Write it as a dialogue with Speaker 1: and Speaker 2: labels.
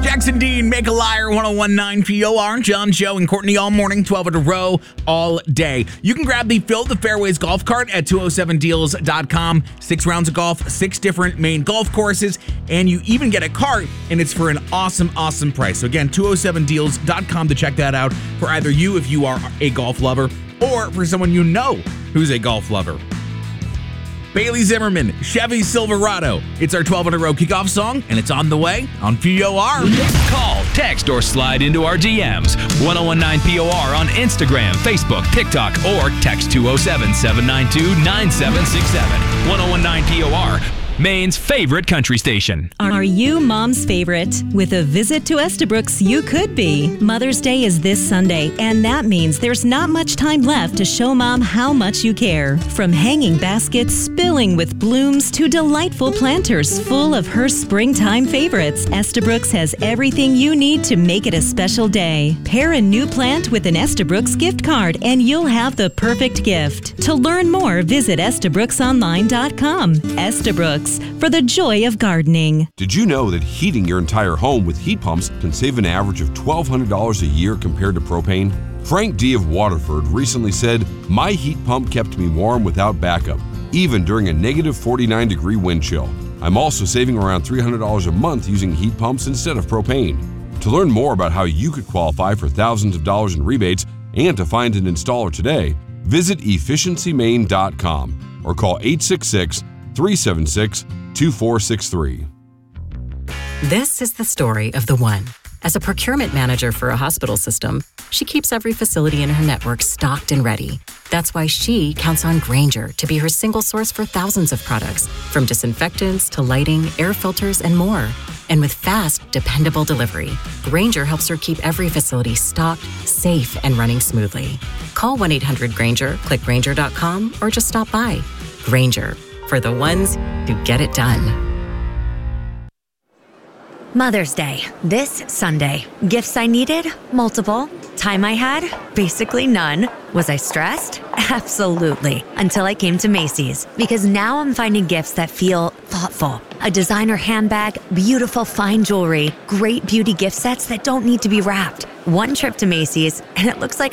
Speaker 1: Jackson Dean, Make a Liar, 1019 POR. John, Joe, and Courtney all morning, 12 in a row, all day. You can grab the Fill the Fairways golf cart at 207deals.com. 6 rounds of golf, 6 different main golf courses, and you even get a cart, and it's for an awesome, awesome price. So again, 207deals.com to check that out for either you if you are a golf lover or for someone you know who's a golf lover. Bailey Zimmerman, Chevy Silverado. It's our 12 in a row kickoff song, and it's on the way on POR.
Speaker 2: Call, text, or slide into our DMs. 1019 POR on Instagram, Facebook, TikTok, or text 207-792-9767. 1019 POR, Maine's favorite country station.
Speaker 3: Are you mom's favorite? With a visit to Estabrooks, you could be. Mother's Day is this Sunday, and that means there's not much time left to show mom how much you care. From hanging baskets spilling with blooms to delightful planters full of her springtime favorites, Estabrooks has everything you need to make it a special day. Pair a new plant with an Estabrooks gift card, and you'll have the perfect gift. To learn more, visit EstabrooksOnline.com. Estabrooks, for the joy of gardening.
Speaker 4: Did you know that heating your entire home with heat pumps can save an average of $1,200 a year compared to propane? Frank D. of Waterford recently said, "My heat pump kept me warm without backup, even during a negative 49-degree wind chill. I'm also saving around $300 a month using heat pumps instead of propane." To learn more about how you could qualify for thousands of dollars in rebates and to find an installer today, visit efficiencymaine.com or call 866-376-2463.
Speaker 5: This is the story of the one. As a procurement manager for a hospital system, she keeps every facility in her network stocked and ready. That's why she counts on Grainger to be her single source for thousands of products, from disinfectants to lighting, air filters, and more. And with fast, dependable delivery, Grainger helps her keep every facility stocked, safe, and running smoothly. Call 1-800-GRAINGER, click Grainger.com, or just stop by. Grainger, for the ones who get it done.
Speaker 6: Mother's Day, this Sunday. Gifts I needed? Multiple. Time I had? Basically none. Was I stressed? Absolutely. Until I came to Macy's. Because now I'm finding gifts that feel thoughtful. A designer handbag, beautiful fine jewelry, great beauty gift sets that don't need to be wrapped. One trip to Macy's, and it looks like